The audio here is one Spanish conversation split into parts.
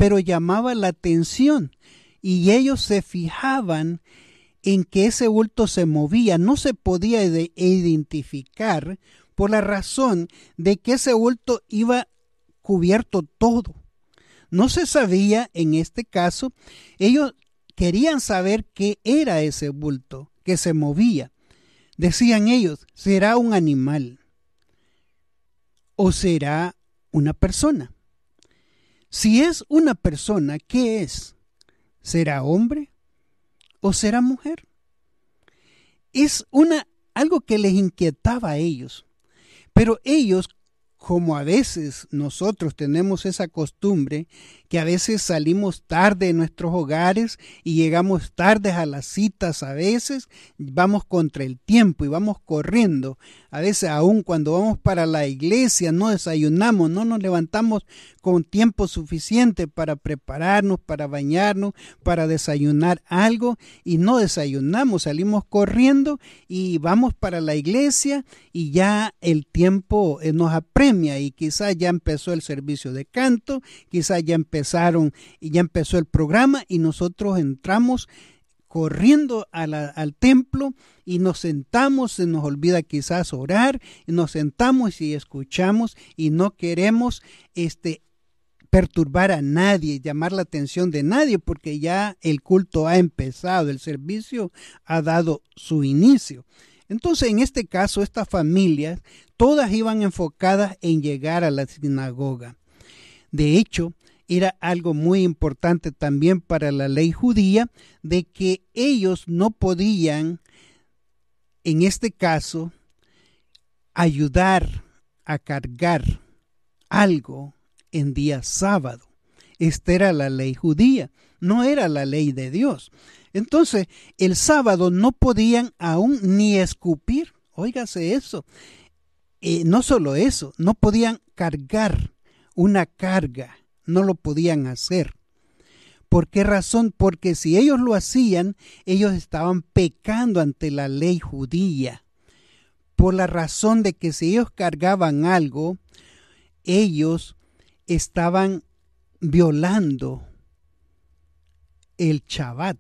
pero llamaba la atención y ellos se fijaban en que ese bulto se movía. No se podía identificar por la razón de que ese bulto iba cubierto todo. No se sabía en este caso. Ellos querían saber qué era ese bulto que se movía. Decían ellos, ¿será un animal o será una persona? Si es una persona, ¿qué es? ¿Será hombre o será mujer? Es algo que les inquietaba a ellos. Pero ellos, como a veces nosotros tenemos esa costumbre, que a veces salimos tarde de nuestros hogares y llegamos tarde a las citas, a veces vamos contra el tiempo y vamos corriendo. A veces aún cuando vamos para la iglesia no desayunamos, no nos levantamos con tiempo suficiente para prepararnos, para bañarnos, para desayunar algo y no desayunamos, salimos corriendo y vamos para la iglesia y ya el tiempo nos apremia y quizás ya empezó el servicio de canto, quizás ya empezó el programa y nosotros entramos corriendo al templo y nos sentamos, se nos olvida quizás orar, y nos sentamos y escuchamos y no queremos perturbar a nadie, llamar la atención de nadie, porque ya el culto ha empezado, el servicio ha dado su inicio. Entonces, en este caso, estas familias, todas iban enfocadas en llegar a la sinagoga. De hecho, era algo muy importante también para la ley judía, de que ellos no podían, en este caso, ayudar a cargar algo en día sábado. Esta era la ley judía, no era la ley de Dios. Entonces, el sábado no podían aún ni escupir, óigase eso. No solo eso, no podían cargar una carga, no lo podían hacer. ¿Por qué razón? Porque si ellos lo hacían, ellos estaban pecando ante la ley judía. Por la razón de que si ellos cargaban algo, ellos estaban violando el Shabbat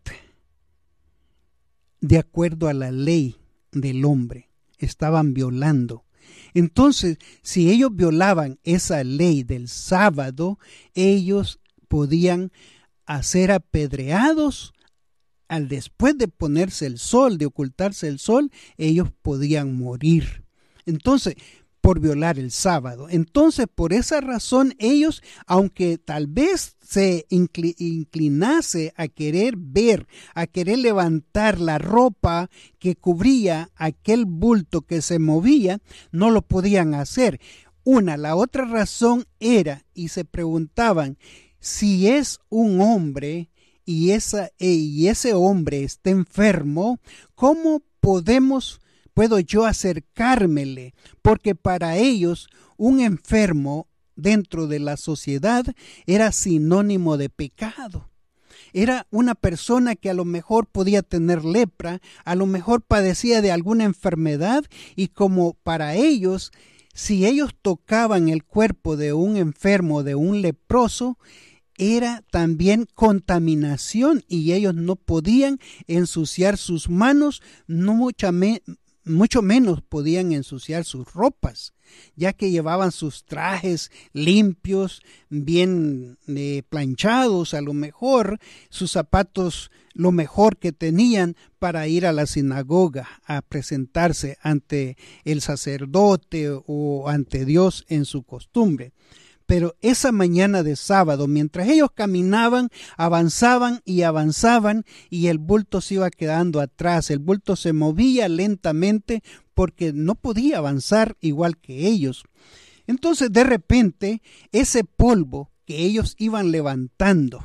de acuerdo a la ley del hombre. Estaban violando. Entonces, si ellos violaban esa ley del sábado, ellos podían ser apedreados después de ponerse el sol, de ocultarse el sol, ellos podían morir. Entonces, por violar el sábado. Entonces, por esa razón, ellos, aunque tal vez se inclinase a querer ver, a querer levantar la ropa que cubría aquel bulto que se movía, no lo podían hacer. La otra razón era, y se preguntaban, si es un hombre y ese hombre está enfermo, ¿cómo puedo yo acercármele? Porque para ellos un enfermo dentro de la sociedad era sinónimo de pecado. Era una persona que a lo mejor podía tener lepra, a lo mejor padecía de alguna enfermedad y como para ellos, si ellos tocaban el cuerpo de un enfermo, de un leproso, era también contaminación y ellos no podían ensuciar sus manos, mucho menos podían ensuciar sus ropas, ya que llevaban sus trajes limpios, bien planchados, a lo mejor sus zapatos lo mejor que tenían para ir a la sinagoga a presentarse ante el sacerdote o ante Dios en su costumbre. Pero esa mañana de sábado, mientras ellos caminaban, avanzaban y el bulto se iba quedando atrás. El bulto se movía lentamente porque no podía avanzar igual que ellos. Entonces, de repente, ese polvo que ellos iban levantando,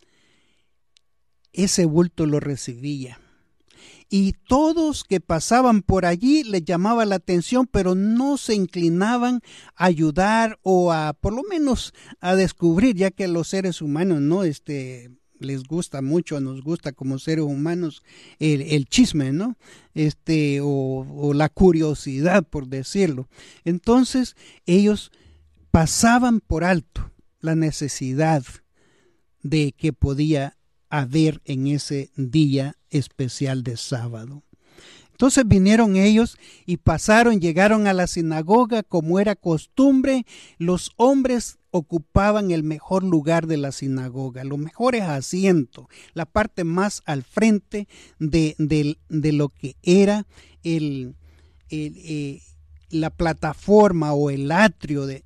ese bulto lo recibía. Y todos que pasaban por allí les llamaba la atención, pero no se inclinaban a ayudar o por lo menos a descubrir, ya que a los seres humanos no les gusta mucho, nos gusta como seres humanos el chisme, ¿no? O la curiosidad, por decirlo. Entonces ellos pasaban por alto la necesidad de que podía haber en ese día especial de sábado. Entonces vinieron ellos y pasaron, llegaron a la sinagoga como era costumbre. Los hombres ocupaban el mejor lugar de la sinagoga, los mejores asientos, la parte más al frente de lo que era la plataforma o el atrio de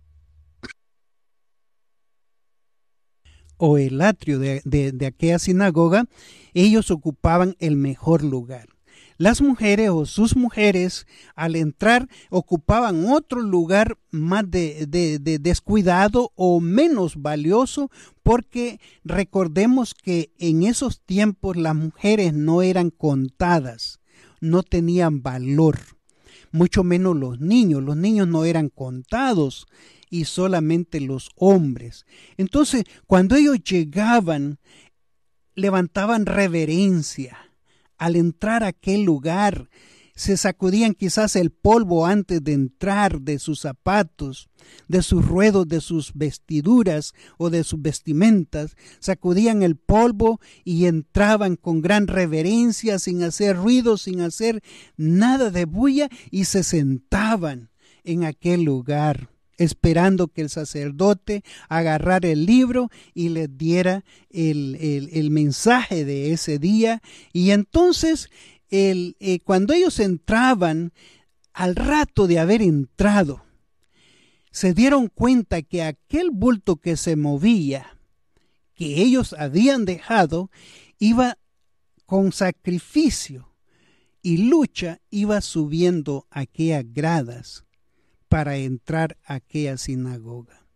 aquella sinagoga. Ellos ocupaban el mejor lugar. Las mujeres o sus mujeres al entrar ocupaban otro lugar más de descuidado o menos valioso, porque recordemos que en esos tiempos las mujeres no eran contadas, no tenían valor, mucho menos los niños no eran contados y solamente los hombres. Entonces, cuando ellos llegaban, levantaban reverencia. Al entrar a aquel lugar, se sacudían quizás el polvo antes de entrar de sus zapatos, de sus ruedos, de sus vestiduras o de sus vestimentas. Sacudían el polvo y entraban con gran reverencia, sin hacer ruido, sin hacer nada de bulla, y se sentaban en aquel lugar, esperando que el sacerdote agarrara el libro y les diera el mensaje de ese día. Y entonces, cuando ellos entraban, al rato de haber entrado, se dieron cuenta que aquel bulto que se movía, que ellos habían dejado, iba con sacrificio y lucha, iba subiendo aquellas gradas para entrar a aquella sinagoga.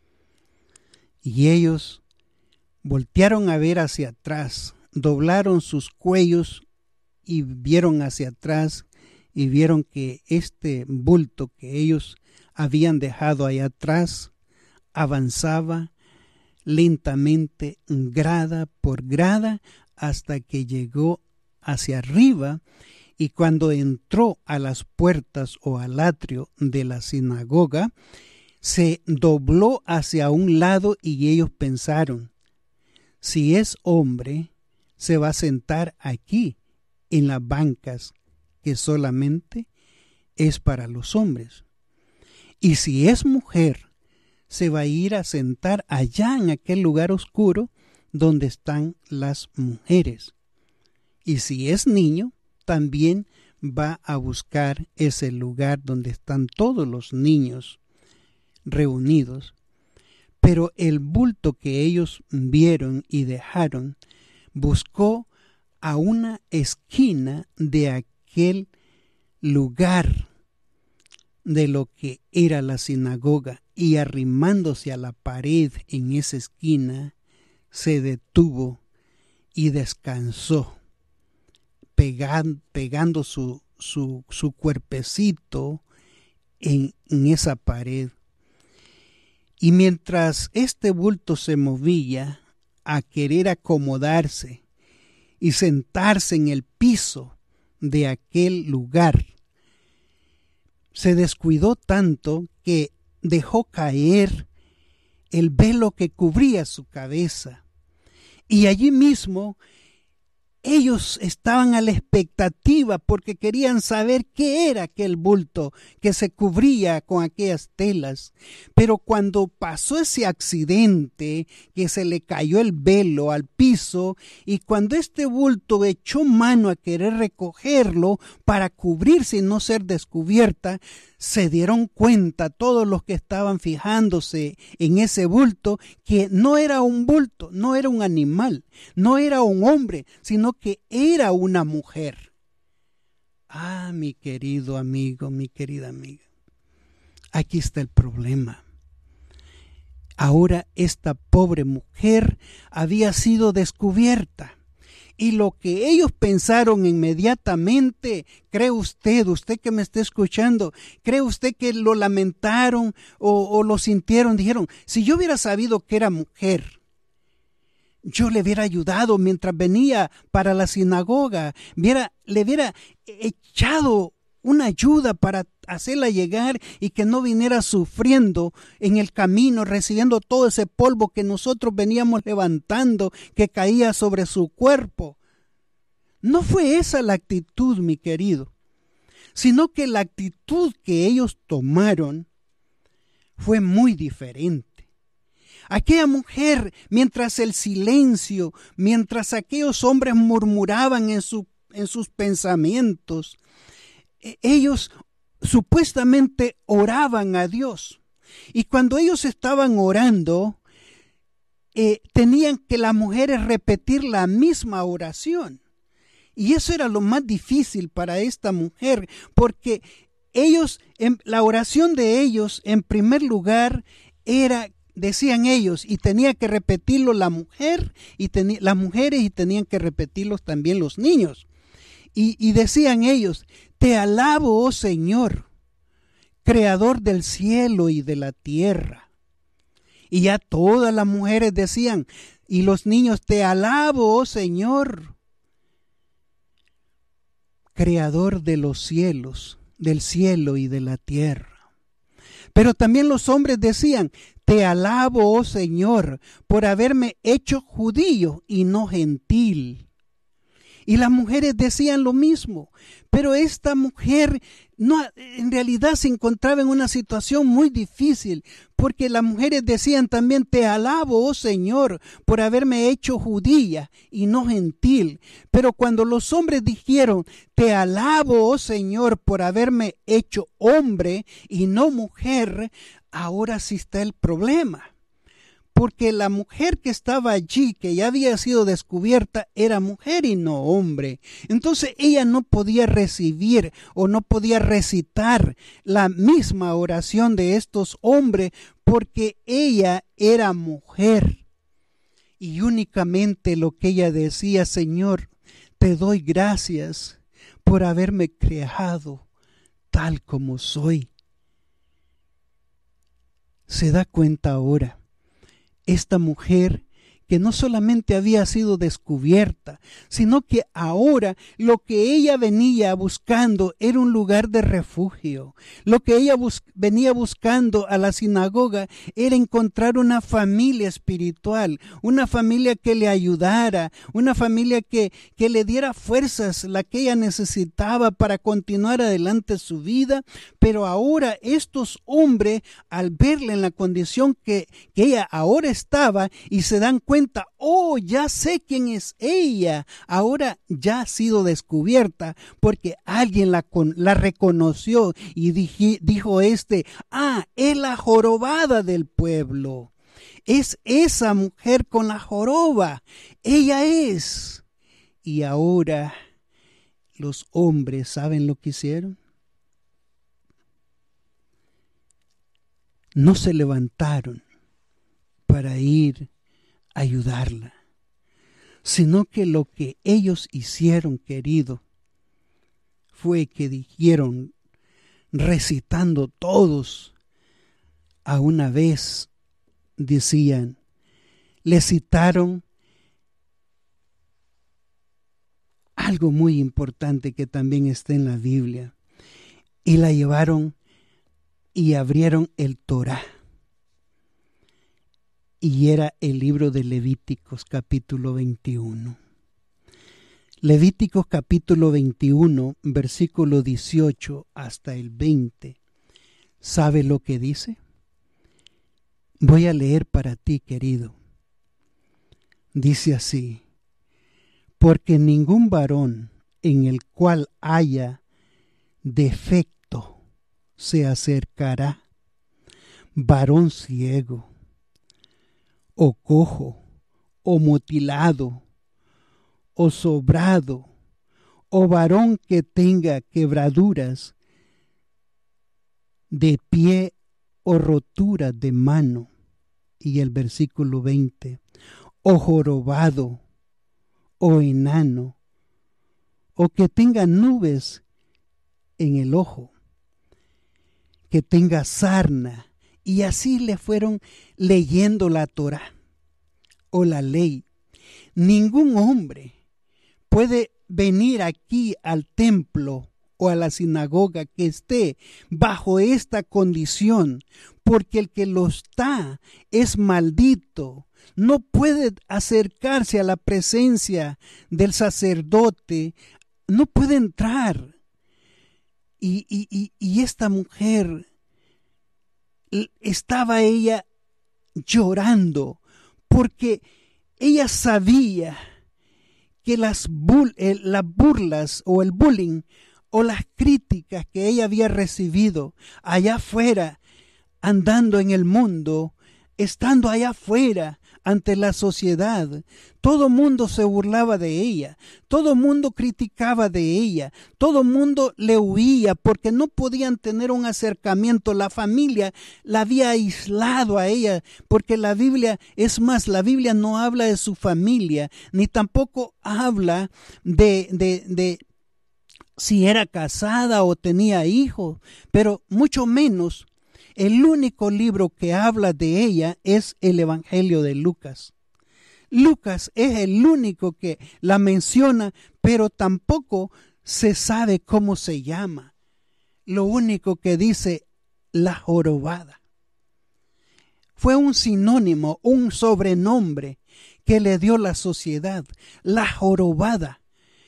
Y ellos voltearon a ver hacia atrás, doblaron sus cuellos y vieron hacia atrás y vieron que este bulto que ellos habían dejado allá atrás avanzaba lentamente, grada por grada, hasta que llegó hacia arriba. Y cuando entró a las puertas o al atrio de la sinagoga, se dobló hacia un lado y ellos pensaron: si es hombre, se va a sentar aquí en las bancas que solamente es para los hombres. Y si es mujer, se va a ir a sentar allá en aquel lugar oscuro donde están las mujeres. Y si es niño, también va a buscar ese lugar donde están todos los niños reunidos. Pero el bulto que ellos vieron y dejaron buscó a una esquina de aquel lugar de lo que era la sinagoga, y arrimándose a la pared en esa esquina, se detuvo y descansó, pegando su cuerpecito en esa pared. Y mientras este bulto se movía a querer acomodarse y sentarse en el piso de aquel lugar, se descuidó tanto que dejó caer el velo que cubría su cabeza. Y allí mismo ellos estaban a la expectativa, porque querían saber qué era aquel bulto que se cubría con aquellas telas. Pero cuando pasó ese accidente, que se le cayó el velo al piso, y cuando este bulto echó mano a querer recogerlo para cubrirse y no ser descubierta, se dieron cuenta todos los que estaban fijándose en ese bulto que no era un bulto, no era un animal, no era un hombre, sino que era una mujer. Ah, mi querido amigo, mi querida amiga, aquí está el problema. Ahora esta pobre mujer había sido descubierta. Y lo que ellos pensaron inmediatamente, ¿cree usted que me está escuchando, cree usted que lo lamentaron o lo sintieron? Dijeron: si yo hubiera sabido que era mujer, yo le hubiera ayudado mientras venía para la sinagoga, le hubiera echado una ayuda para hacerla llegar y que no viniera sufriendo en el camino, recibiendo todo ese polvo que nosotros veníamos levantando, que caía sobre su cuerpo. No fue esa la actitud, mi querido, sino que la actitud que ellos tomaron fue muy diferente. Aquella mujer, mientras el silencio, mientras aquellos hombres murmuraban en sus pensamientos, ellos supuestamente oraban a Dios. Y cuando ellos estaban orando, tenían que las mujeres repetir la misma oración. Y eso era lo más difícil para esta mujer, porque la oración de ellos, en primer lugar, era, decían ellos, y tenía que repetirlo la mujer, las mujeres, y tenían que repetirlo también los niños. Y decían ellos: te alabo, oh Señor, creador del cielo y de la tierra. Y ya todas las mujeres decían, y los niños: te alabo, oh Señor, creador de los cielos, del cielo y de la tierra. Pero también los hombres decían: te alabo, oh Señor, por haberme hecho judío y no gentil. Y las mujeres decían lo mismo, pero esta mujer en realidad se encontraba en una situación muy difícil, porque las mujeres decían también: te alabo, oh Señor, por haberme hecho judía y no gentil. Pero cuando los hombres dijeron: te alabo, oh Señor, por haberme hecho hombre y no mujer, ahora sí está el problema. Porque la mujer que estaba allí, que ya había sido descubierta, era mujer y no hombre. Entonces ella no podía recibir o no podía recitar la misma oración de estos hombres, porque ella era mujer. Y únicamente lo que ella decía: Señor, te doy gracias por haberme creado tal como soy. ¿Se da cuenta ahora? Esta mujer que no solamente había sido descubierta, sino que ahora lo que ella venía buscando era un lugar de refugio. Lo que ella venía buscando a la sinagoga era encontrar una familia espiritual, una familia que le ayudara, una familia que le diera fuerzas, la que ella necesitaba para continuar adelante su vida. Pero ahora estos hombres, al verla en la condición que ella ahora estaba, y se dan cuenta: oh, ya sé quién es ella, ahora ya ha sido descubierta, porque alguien la reconoció y dijo es la jorobada del pueblo. Es esa mujer con la joroba, ella es. Y ahora los hombres, ¿saben lo que hicieron? No se levantaron para ir a ayudarla, sino que lo que ellos hicieron, querido, fue que dijeron, recitando todos a una vez, decían, le citaron algo muy importante que también está en la Biblia, y la llevaron y abrieron el Torá. Y era el libro de Levíticos capítulo 21. Levíticos capítulo 21, versículo 18 hasta el 20. ¿Sabe lo que dice? Voy a leer para ti, querido. Dice así: porque ningún varón en el cual haya defecto se acercará, varón ciego, o cojo, o mutilado, o sobrado, o varón que tenga quebraduras de pie o rotura de mano. Y el versículo 20, o jorobado, o enano, o que tenga nubes en el ojo, que tenga sarna. Y así le fueron leyendo la Torá o la ley. Ningún hombre puede venir aquí al templo o a la sinagoga que esté bajo esta condición, porque el que lo está es maldito. No puede acercarse a la presencia del sacerdote, no puede entrar. Y esta mujer, estaba ella llorando, porque ella sabía que las burlas o el bullying o las críticas que ella había recibido allá afuera, andando en el mundo, estando allá afuera ante la sociedad, todo mundo se burlaba de ella, todo mundo criticaba de ella, todo mundo le huía porque no podían tener un acercamiento. La familia la había aislado a ella, porque la Biblia, es más, la Biblia no habla de su familia, ni tampoco habla de si era casada o tenía hijos, pero mucho menos. El único libro que habla de ella es el Evangelio de Lucas. Lucas es el único que la menciona, pero tampoco se sabe cómo se llama. Lo único que dice, la jorobada. Fue un sinónimo, un sobrenombre que le dio la sociedad. La jorobada.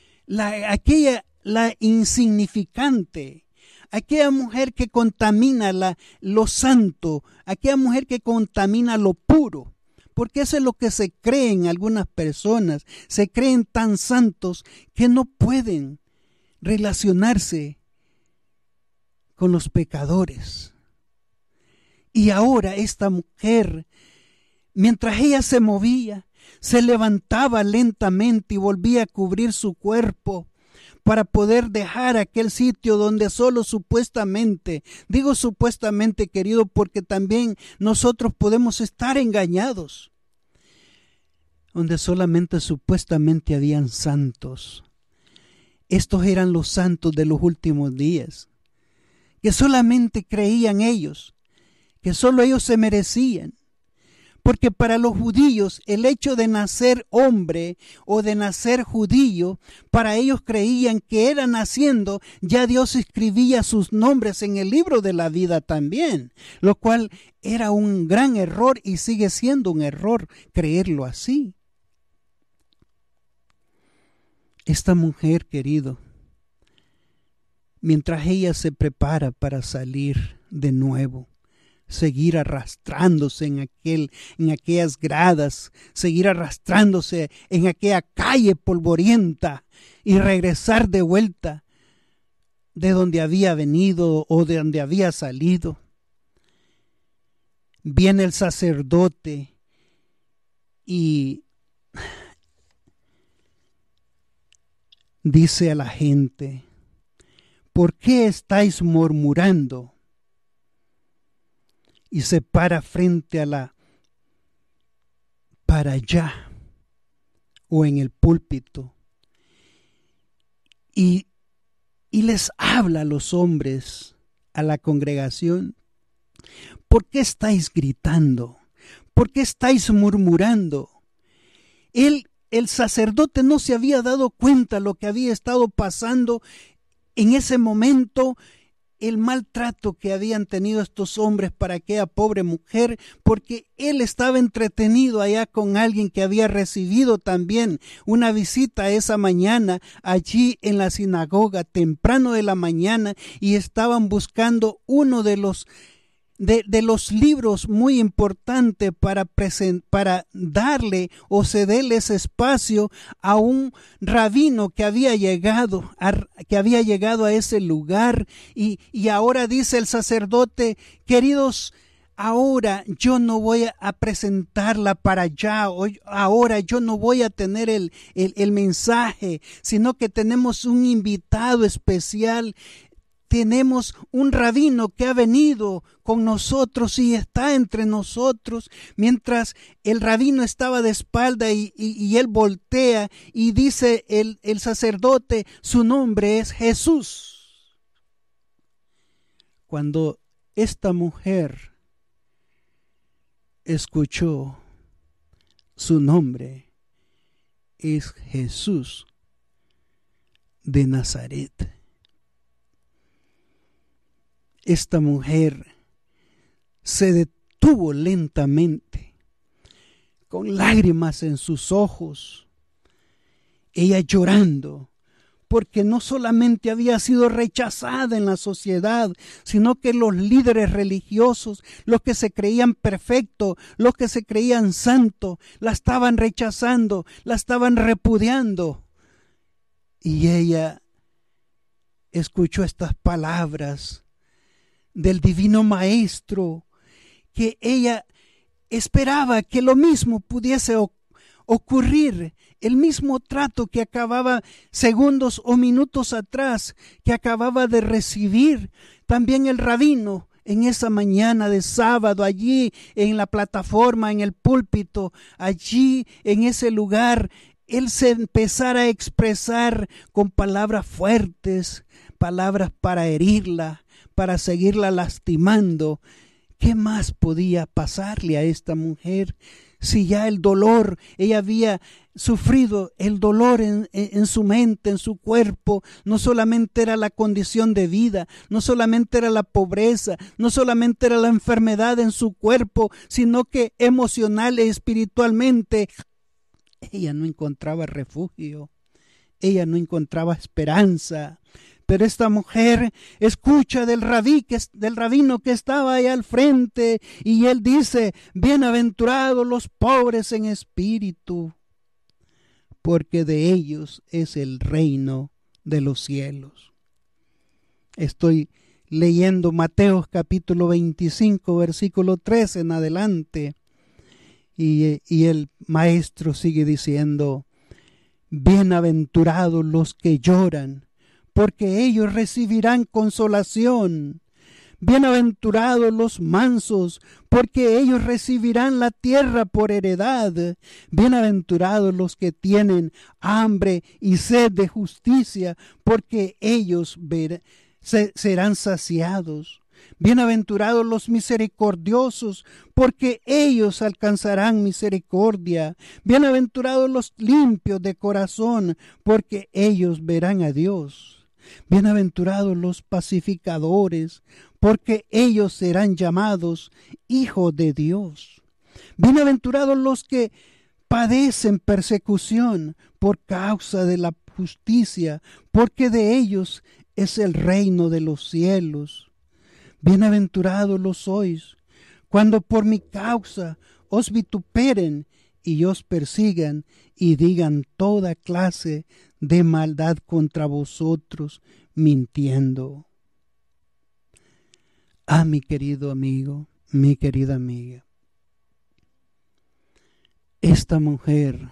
La insignificante. Aquella mujer que contamina lo santo, aquella mujer que contamina lo puro, porque eso es lo que se cree en algunas personas. Se creen tan santos que no pueden relacionarse con los pecadores. Y ahora esta mujer, mientras ella se movía, se levantaba lentamente y volvía a cubrir su cuerpo, para poder dejar aquel sitio donde solo supuestamente, digo supuestamente, querido, porque también nosotros podemos estar engañados, donde solamente supuestamente habían santos. Estos eran los santos de los últimos días, que solamente creían ellos, que solo ellos se merecían. Porque para los judíos el hecho de nacer hombre o de nacer judío, para ellos creían que era naciendo, ya Dios escribía sus nombres en el libro de la vida también, lo cual era un gran error y sigue siendo un error creerlo así. Esta mujer, querido, mientras ella se prepara para salir de nuevo, seguir arrastrándose en aquellas gradas, seguir arrastrándose en aquella calle polvorienta y regresar de vuelta de donde había venido o de donde había salido. Viene el sacerdote y dice a la gente: ¿por qué estáis murmurando? Y se para frente para allá o en el púlpito y les habla a los hombres, a la congregación: ¿por qué estáis gritando? ¿Por qué estáis murmurando? El sacerdote no se había dado cuenta lo que había estado pasando en ese momento, el maltrato que habían tenido estos hombres para aquella pobre mujer, porque él estaba entretenido allá con alguien que había recibido también una visita esa mañana allí en la sinagoga temprano de la mañana, y estaban buscando uno de los libros muy importantes para darle o cederle ese espacio a un rabino que había llegado a ese lugar. Y ahora dice el sacerdote: queridos, ahora yo no voy a presentarla para allá, ahora yo no voy a tener el mensaje, sino que tenemos un invitado especial. Tenemos un rabino que ha venido con nosotros y está entre nosotros. Mientras el rabino estaba de espalda y él voltea y dice el sacerdote: su nombre es Jesús. Cuando esta mujer escuchó: su nombre es Jesús de Nazaret, esta mujer se detuvo lentamente, con lágrimas en sus ojos, ella llorando, porque no solamente había sido rechazada en la sociedad, sino que los líderes religiosos, los que se creían perfectos, los que se creían santos, la estaban rechazando, la estaban repudiando. Y ella escuchó estas palabras del divino maestro, que ella esperaba que lo mismo pudiese ocurrir, el mismo trato que acababa segundos o minutos atrás, que acababa de recibir también el rabino en esa mañana de sábado, allí en la plataforma, en el púlpito, allí en ese lugar. Él se empezara a expresar con palabras fuertes, palabras para herirla, para seguirla lastimando. ¿Qué más podía pasarle a esta mujer si ya el dolor, ella había sufrido el dolor en su mente, en su cuerpo? No solamente era la condición de vida, no solamente era la pobreza, no solamente era la enfermedad en su cuerpo, sino que emocional e espiritualmente ella no encontraba refugio, ella no encontraba esperanza. Pero esta mujer escucha del rabino que estaba ahí al frente, y él dice: bienaventurados los pobres en espíritu, porque de ellos es el reino de los cielos. Estoy leyendo Mateo capítulo 25, versículo 13 en adelante, y el maestro sigue diciendo: bienaventurados los que lloran, porque ellos recibirán consolación. Bienaventurados los mansos, porque ellos recibirán la tierra por heredad. Bienaventurados los que tienen hambre y sed de justicia, porque ellos serán saciados. Bienaventurados los misericordiosos, porque ellos alcanzarán misericordia. Bienaventurados los limpios de corazón, porque ellos verán a Dios. Bienaventurados los pacificadores, porque ellos serán llamados hijos de Dios. Bienaventurados los que padecen persecución por causa de la justicia, porque de ellos es el reino de los cielos. Bienaventurados los sois cuando por mi causa os vituperen y os persigan y digan toda clase de maldad contra vosotros, mintiendo. Mi querido amigo, mi querida amiga, esta mujer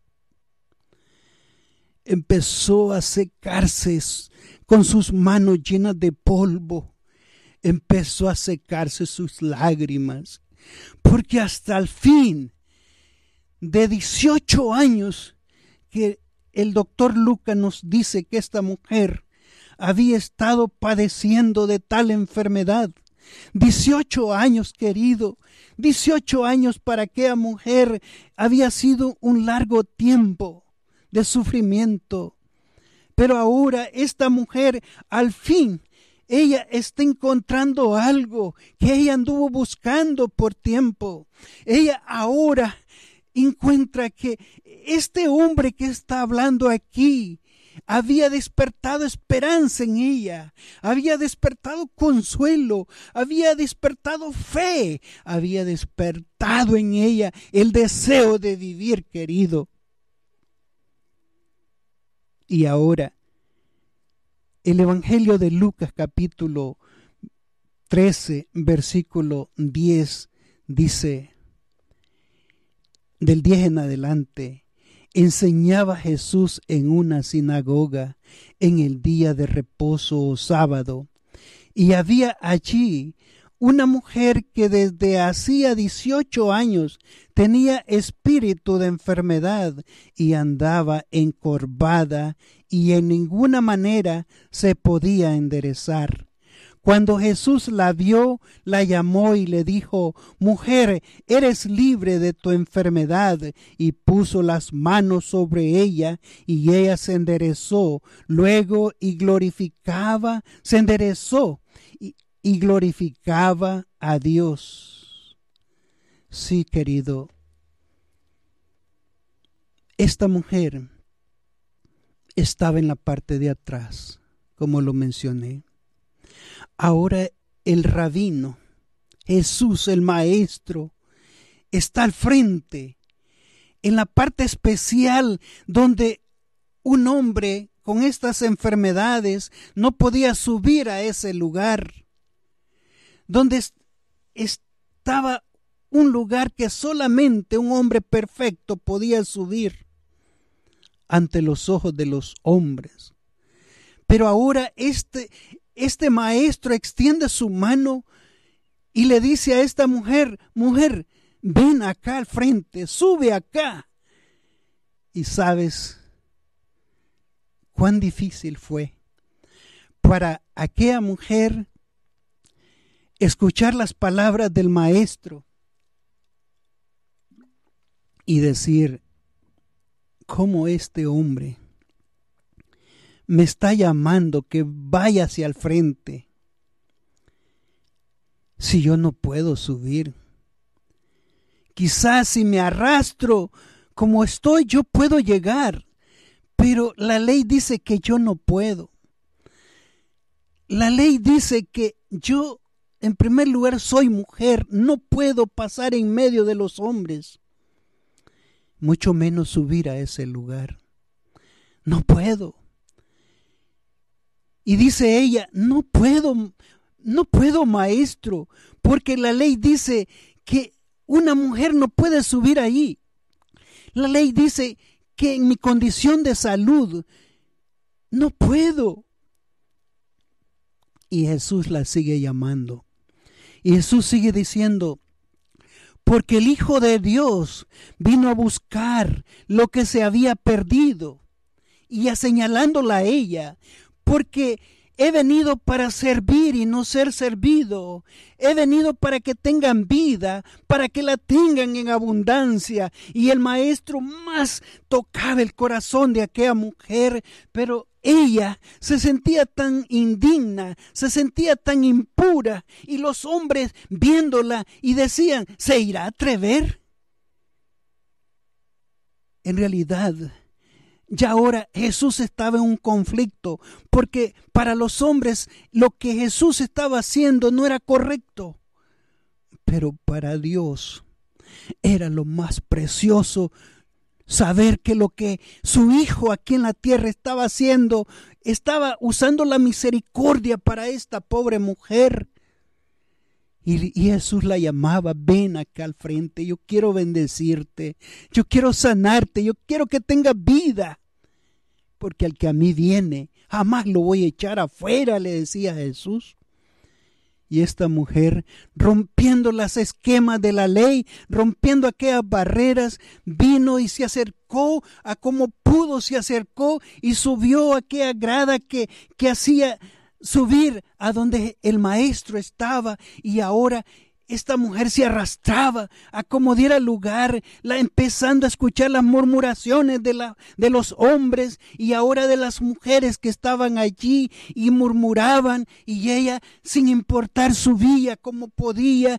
empezó a secarse con sus manos llenas de polvo, empezó a secarse sus lágrimas, porque hasta el fin de 18 años que el doctor Lucas nos dice que esta mujer había estado padeciendo de tal enfermedad. 18 años, querido, 18 años para aquella mujer había sido un largo tiempo de sufrimiento. Pero ahora esta mujer, al fin, ella está encontrando algo que ella anduvo buscando por tiempo. Ella ahora encuentra que este hombre que está hablando aquí había despertado esperanza en ella, había despertado consuelo, había despertado fe, había despertado en ella el deseo de vivir, querido. Y ahora, el Evangelio de Lucas capítulo 13, versículo 10, dice, del 10 en adelante: enseñaba Jesús en una sinagoga en el día de reposo o sábado, y había allí una mujer que desde hacía 18 años tenía espíritu de enfermedad y andaba encorvada y en ninguna manera se podía enderezar. Cuando Jesús la vio, la llamó y le dijo: mujer, eres libre de tu enfermedad. Y puso las manos sobre ella, y ella se enderezó. Luego, y glorificaba, se enderezó y glorificaba a Dios. Sí, querido, esta mujer estaba en la parte de atrás, como lo mencioné. Ahora el rabino, Jesús el maestro, está al frente, en la parte especial donde un hombre con estas enfermedades no podía subir a ese lugar, donde estaba un lugar que solamente un hombre perfecto podía subir ante los ojos de los hombres. Pero ahora este maestro extiende su mano y le dice a esta mujer, mujer, ven acá al frente, sube acá. Y sabes cuán difícil fue para aquella mujer escuchar las palabras del maestro y decir, ¿cómo este hombre me está llamando que vaya hacia el frente si yo no puedo subir? Quizás si me arrastro como estoy, yo puedo llegar, pero la ley dice que yo no puedo. La ley dice que yo, en primer lugar, soy mujer, no puedo pasar en medio de los hombres, mucho menos subir a ese lugar. No puedo. Y dice ella, no puedo, maestro, porque la ley dice que una mujer no puede subir ahí. La ley dice que en mi condición de salud no puedo. Y Jesús la sigue llamando. Y Jesús sigue diciendo, porque el Hijo de Dios vino a buscar lo que se había perdido. Y señalándola a ella, porque he venido para servir y no ser servido. He venido para que tengan vida, para que la tengan en abundancia. Y el maestro más tocaba el corazón de aquella mujer, pero ella se sentía tan indigna, se sentía tan impura. Y los hombres viéndola y decían, ¿se irá a atrever? En realidad, ya ahora Jesús estaba en un conflicto, porque para los hombres lo que Jesús estaba haciendo no era correcto, pero para Dios era lo más precioso saber que lo que su Hijo aquí en la tierra estaba haciendo, estaba usando la misericordia para esta pobre mujer. Y Jesús la llamaba, ven acá al frente, yo quiero bendecirte, yo quiero sanarte, yo quiero que tengas vida. Porque al que a mí viene, jamás lo voy a echar afuera, le decía Jesús. Y esta mujer, rompiendo los esquemas de la ley, rompiendo aquellas barreras, vino y se acercó a como pudo, se acercó y subió a aquella grada que hacía subir a donde el maestro estaba. Y ahora esta mujer se arrastraba a como diera lugar, empezando a escuchar las murmuraciones de los hombres y ahora de las mujeres que estaban allí y murmuraban, y ella, sin importar, subía como podía,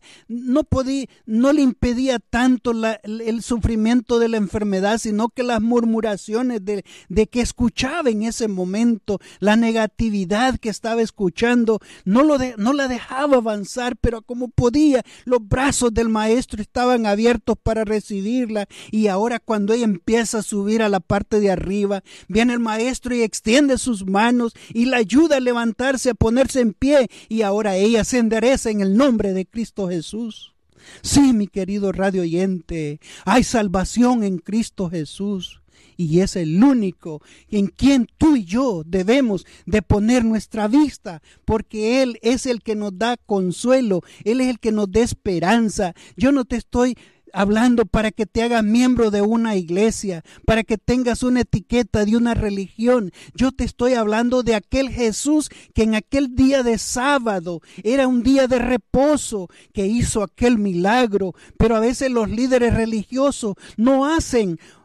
no le impedía tanto el sufrimiento de la enfermedad, sino que las murmuraciones de que escuchaba en ese momento, la negatividad que estaba escuchando, no la dejaba avanzar, pero como podía, los brazos del maestro estaban abiertos para recibirla. Y ahora cuando ella empieza a subir a la parte de arriba, viene el maestro y extiende sus manos y la ayuda a levantarse, a ponerse en pie, y ahora ella se endereza en el nombre de Cristo Jesús. Sí, mi querido radio oyente, hay salvación en Cristo Jesús. Y es el único en quien tú y yo debemos de poner nuestra vista, porque Él es el que nos da consuelo, Él es el que nos da esperanza. Yo no te estoy hablando para que te hagas miembro de una iglesia, para que tengas una etiqueta de una religión. Yo te estoy hablando de aquel Jesús que en aquel día de sábado era un día de reposo, que hizo aquel milagro. Pero a veces los líderes religiosos no hacen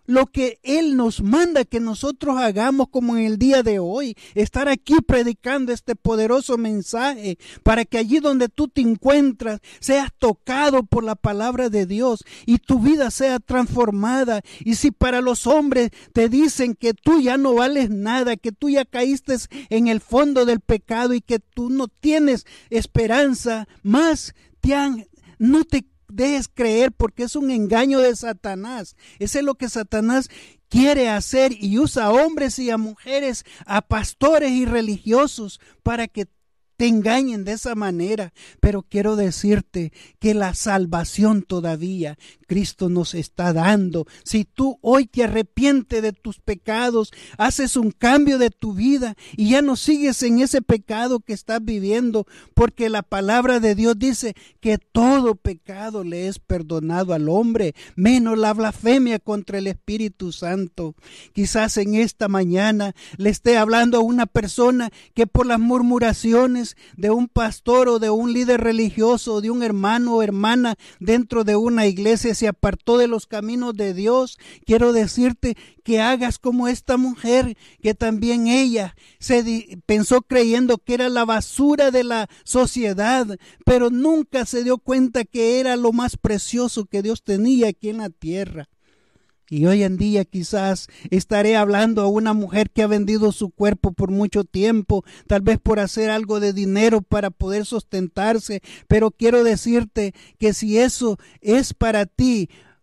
lo que Él nos manda que nosotros hagamos, como en el día de hoy, estar aquí predicando este poderoso mensaje, para que allí donde tú te encuentras seas tocado por la palabra de Dios y tu vida sea transformada. Y si para los hombres te dicen que tú ya no vales nada, que tú ya caíste en el fondo del pecado y que tú no tienes esperanza más, no te dejes creer, porque es un engaño de Satanás. Eso es lo que Satanás quiere hacer, y usa a hombres y a mujeres, a pastores y religiosos, para que te engañen de esa manera. Pero quiero decirte que la salvación todavía Cristo nos está dando. Si tú hoy te arrepientes de tus pecados, haces un cambio de tu vida y ya no sigues en ese pecado que estás viviendo, porque la palabra de Dios dice que todo pecado le es perdonado al hombre, menos la blasfemia contra el Espíritu Santo. Quizás en esta mañana le esté hablando a una persona que por las murmuraciones de un pastor o de un líder religioso o de un hermano o hermana dentro de una iglesia se apartó de los caminos de Dios. Quiero decirte que hagas como esta mujer, que también ella pensó creyendo que era la basura de la sociedad, pero nunca se dio cuenta que era lo más precioso que Dios tenía aquí en la tierra. Y hoy en día quizás estaré hablando a una mujer que ha vendido su cuerpo por mucho tiempo, tal vez por hacer algo de dinero para poder sustentarse, pero quiero decirte que si eso es para ti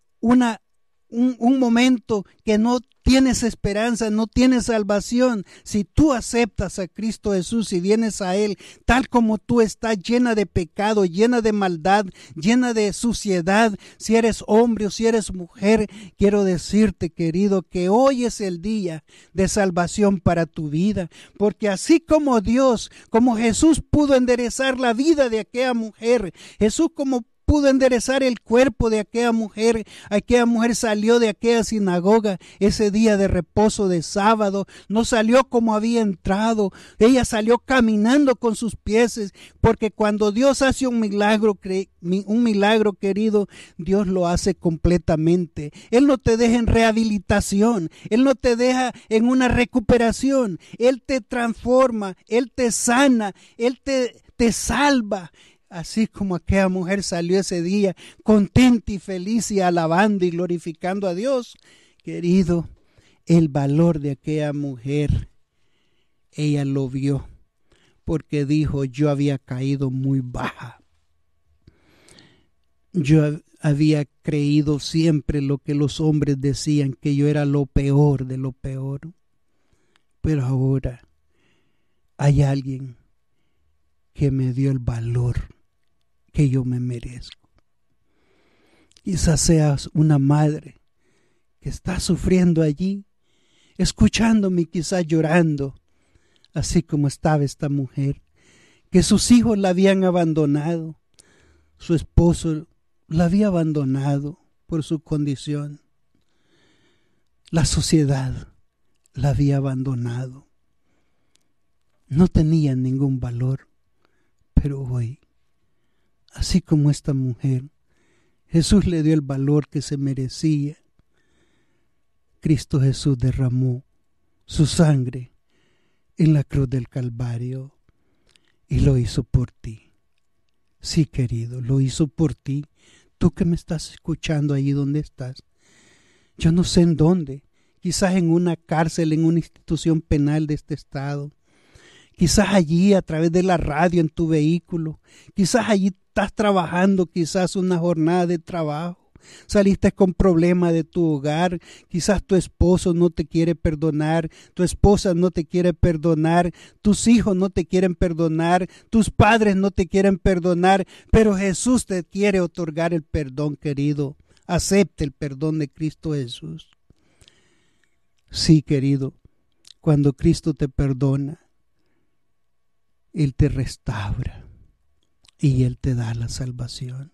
un momento que no tienes esperanza, no tienes salvación, si tú aceptas a Cristo Jesús y vienes a Él tal como tú estás, llena de pecado, llena de maldad, llena de suciedad, si eres hombre o si eres mujer, quiero decirte, querido, que hoy es el día de salvación para tu vida, porque así como Dios, como Jesús pudo enderezar la vida de aquella mujer, Jesús como pudo enderezar el cuerpo de aquella mujer salió de aquella sinagoga ese día de reposo de sábado, no salió como había entrado, ella salió caminando con sus pies, porque cuando Dios hace un milagro, querido, Dios lo hace completamente. Él no te deja en rehabilitación, Él no te deja en una recuperación, Él te transforma, Él te sana, Él te salva. Así como aquella mujer salió ese día contenta y feliz y alabando y glorificando a Dios, querido, el valor de aquella mujer, ella lo vio, porque dijo: yo había caído muy baja. Yo había creído siempre lo que los hombres decían, que yo era lo peor de lo peor. Pero ahora hay alguien que me dio el valor que yo me merezco. Quizás seas una madre que está sufriendo allí, escuchándome, quizás llorando, así como estaba esta mujer, que sus hijos la habían abandonado, su esposo la había abandonado por su condición, la sociedad la había abandonado, no tenía ningún valor, pero hoy, así como esta mujer, Jesús le dio el valor que se merecía. Cristo Jesús derramó su sangre en la cruz del Calvario y lo hizo por ti. Sí, querido, lo hizo por ti. Tú que me estás escuchando allí donde estás. Yo no sé en dónde, quizás en una cárcel, en una institución penal de este estado. Quizás allí a través de la radio en tu vehículo, quizás allí estás trabajando, quizás una jornada de trabajo, saliste con problemas de tu hogar, quizás tu esposo no te quiere perdonar, tu esposa no te quiere perdonar, tus hijos no te quieren perdonar, tus padres no te quieren perdonar, pero Jesús te quiere otorgar el perdón, querido. Acepte el perdón de Cristo Jesús. Sí, querido, cuando Cristo te perdona, Él te restaura y Él te da la salvación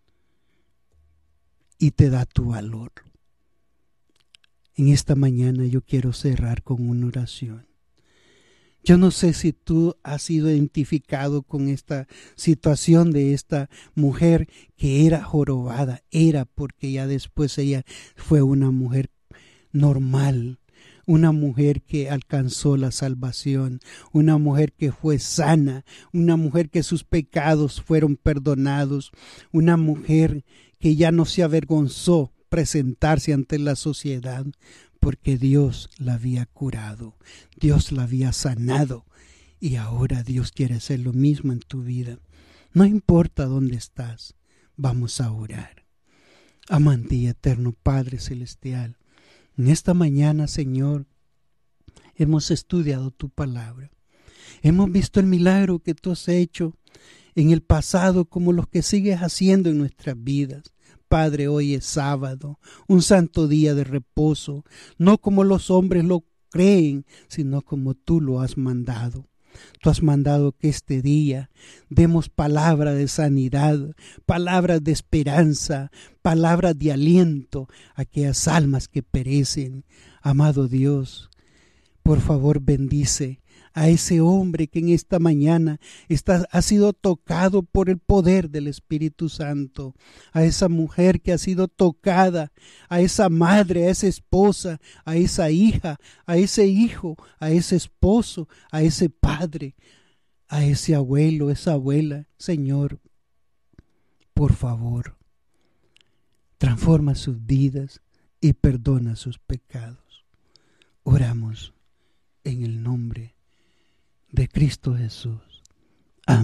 y te da tu valor. En esta mañana yo quiero cerrar con una oración. Yo no sé si tú has sido identificado con esta situación de esta mujer que era jorobada, era porque ya después ella fue una mujer normal, una mujer que alcanzó la salvación, una mujer que fue sana, una mujer que sus pecados fueron perdonados, una mujer que ya no se avergonzó presentarse ante la sociedad porque Dios la había curado, Dios la había sanado y ahora Dios quiere hacer lo mismo en tu vida. No importa dónde estás, vamos a orar. Amante y eterno Padre Celestial, en esta mañana, Señor, hemos estudiado tu palabra. Hemos visto el milagro que tú has hecho en el pasado como los que sigues haciendo en nuestras vidas. Padre, hoy es sábado, un santo día de reposo, no como los hombres lo creen, sino como tú lo has mandado. Tú has mandado que este día demos palabra de sanidad, palabras de esperanza, palabras de aliento a aquellas almas que perecen. Amado Dios, por favor bendice a ese hombre que en esta mañana ha sido tocado por el poder del Espíritu Santo, a esa mujer que ha sido tocada, a esa madre, a esa esposa, a esa hija, a ese hijo, a ese esposo, a ese padre, a ese abuelo, esa abuela. Señor, por favor, transforma sus vidas y perdona sus pecados. Oramos en el nombre de Cristo Jesús.